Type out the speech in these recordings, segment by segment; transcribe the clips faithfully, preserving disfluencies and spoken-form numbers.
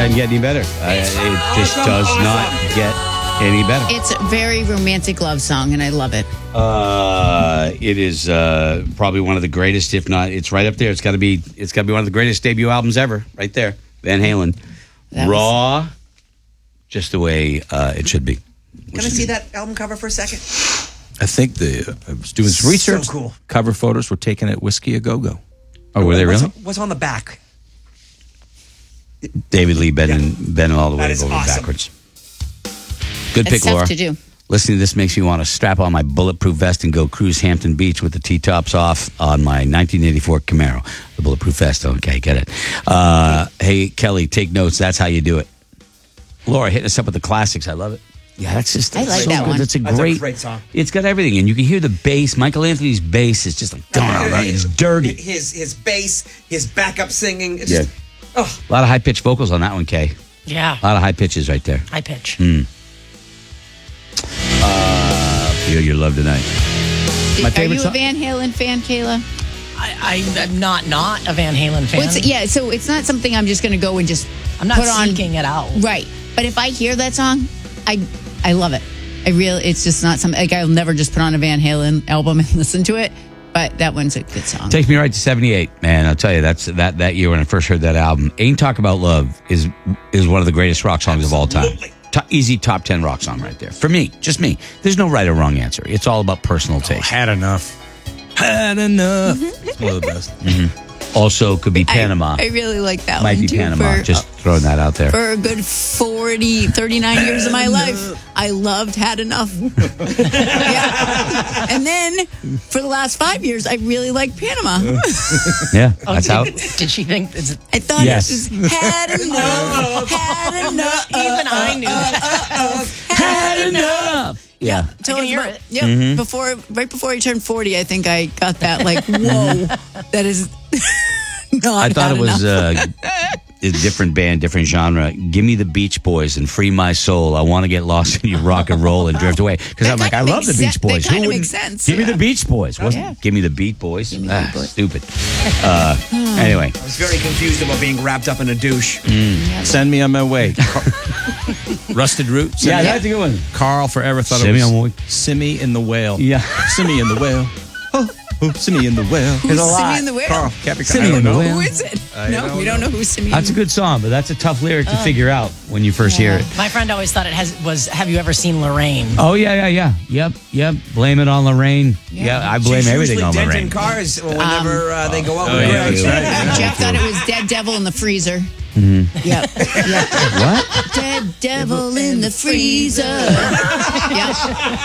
doesn't get any better. Uh, it just does not get any better. It's a very romantic love song, and I love it. Uh, it is uh, probably one of the greatest, if not, it's right up there. It's got to be. It's got to be one of the greatest debut albums ever, right there. Van Halen, That raw, was... just the way uh, it should be. Can I see that album cover for a second? I think the I was doing some research. So cool. Cover photos were taken at Whiskey A Go Go. Oh, were they really? What's, what's on the back? David Lee bending, yeah. bending all the way over awesome. backwards. Good It's pick, tough Laura. to do. Listening to this makes me want to strap on my bulletproof vest and go cruise Hampton Beach with the T-tops off on my nineteen eighty-four Camaro. The bulletproof vest. Okay, get it. Uh, hey, Kelly, take notes. That's how you do it. Laura, hitting us up with the classics. I love it. Yeah, that's just I like so that good. one. That's a That's great, a great song. It's got everything, and you can hear the bass. Michael Anthony's bass is just like, it's dirty. His his bass, his backup singing. It's Yeah. just, oh. A lot of high-pitched vocals on that one, Kay. Yeah. A lot of high pitches right there. High pitch. Mm. Uh, feel your love tonight. My Are favorite you a song- Van Halen fan, Kayla? I, I, I'm not not a Van Halen fan. Well, it's- yeah, so it's not something I'm just going to go and just I'm not put on. seeking it out. Right. But if I hear that song, I I love it. I really, it's just not something, like I'll never just put on a Van Halen album and listen to it. But that one's a good song. Takes me right to seventy-eight, man. I'll tell you, that's that that year when I first heard that album. Ain't Talk About Love is is one of the greatest rock songs of all time. To- easy top ten rock song right there. For me, just me. There's no right or wrong answer. It's all about personal taste. Had enough. Had enough. It's one of the best. Mm-hmm. Also, could be Panama. I, I really like that Might one be too. Panama. For, Just throwing that out there. for a good forty, thirty-nine years of my life, I loved Had Enough. Yeah. And then for the last five years, I really liked Panama. Yeah, Oh, that's did, how. Did she think? Is it, I thought Yes. it was Had Enough. Had Enough. even I knew that. Had Enough. Yeah. So I can it's hear about- it. Yep. Mm-hmm. Before, right before I turned forty, I think I got that. Like, whoa, that is not. I thought Had it was Enough. uh, a different band, different genre. Give me the Beach Boys and Free My Soul. I want to get lost in your rock and roll and drift away. Because That I'm like, I kinda love the makes Beach sen- Boys. that kinda wouldn't- makes sense, Give me yeah. the Beach Boys. Wasn't yeah. Give me the Beat Boys. me the Ah, Beat Boys. stupid. Uh, anyway. I was very confused about being wrapped up in a douche. Send me on my way. Rusted Root. Send Yeah, me- that's a good one. Carl forever thought Send me it on my way. was Simmy in the Whale. Yeah. Simmy in the Whale. Oh, oh, Simmy in the Whale. There's a Who's lot. Simeon the Whale? Carl, Capricorn. Simeon I don't the know. Whale. Who is it? no, don't we don't know who Simeon. That's a good song, but that's a tough lyric to figure out when you first hear it. My friend always thought it has was. Have you ever seen Lorraine? Oh, yeah, yeah, yeah. Yep, yep. Blame it on Lorraine. Yeah, I blame She's everything usually on denting Lorraine. cars whenever uh, they go out Oh, with yeah, Greg. that's right. Jeff thought it was Dead Devil in the Freezer. Mm-hmm. Yep. Yep. What? Dead Devil in the Freezer. Yep.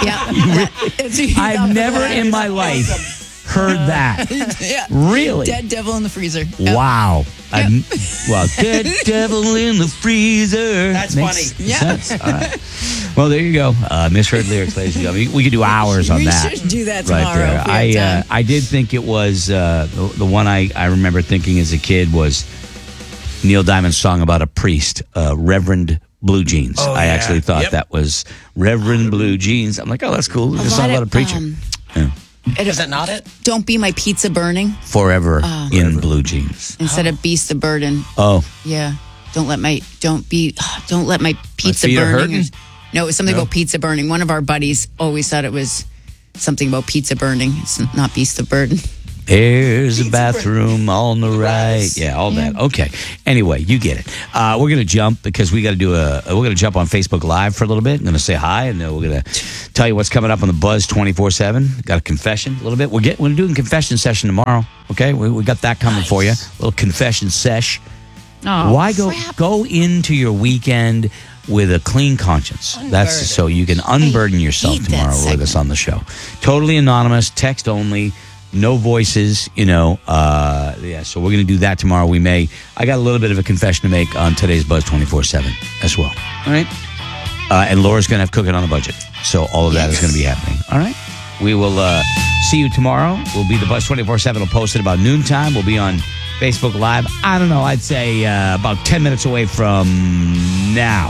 Yep. That's what he thought I've for never the in my life heard that. Yeah. Really? Dead Devil in the Freezer. Yep. Wow. I'm- well, dead devil in the freezer. That's Makes funny. Yeah. sense. All right. Well, there you go. Uh, misheard lyrics, ladies and gentlemen. We could do hours on We that. should do that right tomorrow there. if we I have uh, time. I did think it was uh, the, the one I, I remember thinking as a kid was Neil Diamond's song about a priest, uh, Reverend Blue Jeans. Oh, I yeah. actually thought Yep. that was Reverend Blue Jeans. I'm like, oh, that's cool. It's a lot song about a of, preacher. um, Yeah. Is that not it? Don't be my pizza burning Forever Uh. in blue jeans. instead of beast of burden. Oh, Yeah. Don't let my don't be don't let my pizza feet are burning. hurting? No, it was something No. about pizza burning. One of our buddies always thought it was something about pizza burning. It's not beast of burden. there's a bathroom on the right. Yeah, all that. Okay. Anyway, you get it. Uh, we're going to jump because we got to do a, we're going to jump on Facebook Live for a little bit. I'm going to say hi and then we're going to tell you what's coming up on the Buzz twenty-four seven. Got a confession a little bit. We're, get, we're doing a confession session tomorrow. Okay. We, we got that coming for you. A little confession sesh. Oh, Why go crap. go into your weekend with a clean conscience? That's so you can unburden yourself hate that tomorrow with segment. us on the show. Totally anonymous, text only, no voices. You know, uh, yeah. So we're gonna do that tomorrow. We may. I got a little bit of a confession to make on today's Buzz twenty-four seven as well. All right. Uh, and Laura's gonna have cooking on the budget, so all of that is gonna be happening. All right. We will uh, see you tomorrow. We'll be the Buzz twenty-four seven. Will post at about noontime. We'll be on Facebook Live. I don't know. I'd say uh, about ten minutes away from now.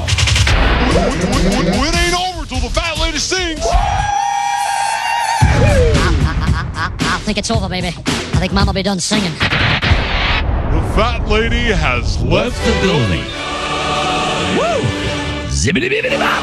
It ain't over till the fat lady sings. I think it's over, baby. I think Mom will be done singing. The fat lady has left The building. Woo! Zibbity bibbity bop.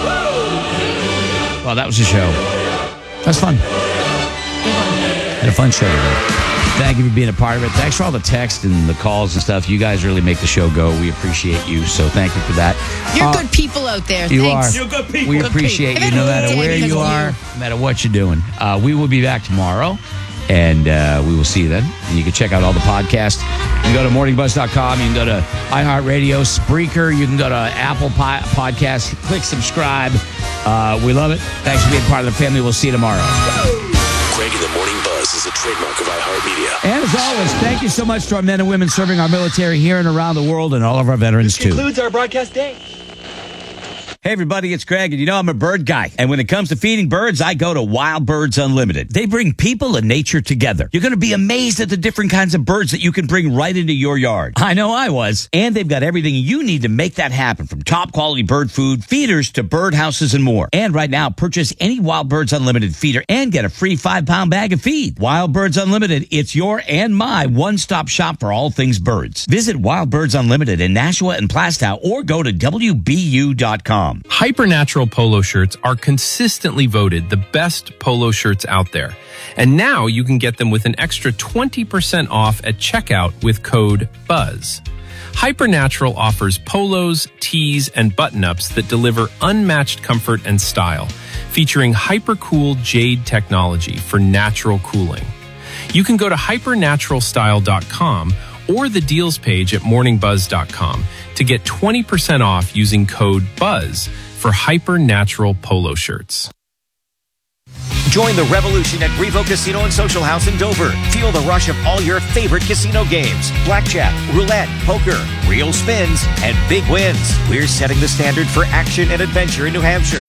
Woo! Well, that was the show. That was fun. Had a fun show today. Thank you for being a part of it. Thanks for all the texts and the calls and stuff. You guys really make the show go. We appreciate you, so thank you for that. You're Uh, good people out there. You Thanks. are. You're good people. We Good appreciate people. you no I've had matter a good where day you because of are, you. no matter what you're doing. Uh, we will be back tomorrow, and uh, we will see you then. And you can check out all the podcasts. You can go to morning buzz dot com. You can go to iHeartRadio, Spreaker. You can go to Apple po- Podcasts. Click subscribe. Uh, we love it. Thanks for being part of the family. We'll see you tomorrow. Greg in the Morning Buzz is a trademark of iHeartMedia. And as always, thank you so much to our men and women serving our military here and around the world, and all of our veterans, too. Concludes our broadcast day. Hey, everybody, it's Greg, and you know I'm a bird guy. And when it comes to feeding birds, I go to Wild Birds Unlimited. They bring people and nature together. You're going to be amazed at the different kinds of birds that you can bring right into your yard. I know I was. And they've got everything you need to make that happen, from top quality bird food, feeders, to bird houses, and more. And right now, purchase any Wild Birds Unlimited feeder and get a free five pound bag of feed. Wild Birds Unlimited, it's your and my one-stop shop for all things birds. Visit Wild Birds Unlimited in Nashua and Plastow, or go to W B U dot com. Hypernatural polo shirts are consistently voted the best polo shirts out there. And now you can get them with an extra twenty percent off at checkout with code BUZZ. Hypernatural offers polos, tees, and button-ups that deliver unmatched comfort and style, featuring hypercool jade technology for natural cooling. You can go to hypernatural style dot com or the deals page at morning buzz dot com to get twenty percent off using code BUZZ for Hypernatural polo shirts. Join the revolution at Revo Casino and Social House in Dover. Feel the rush of all your favorite casino games: blackjack, roulette, poker, real spins, and big wins. We're setting the standard for action and adventure in New Hampshire.